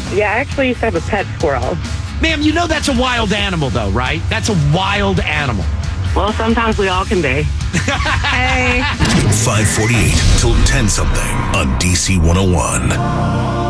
Yeah, I actually used to have a pet squirrel. Ma'am, you know that's a wild animal, though, right? That's a wild animal. Well, sometimes we all can be. Hey. 548 till 10 something on DC 101.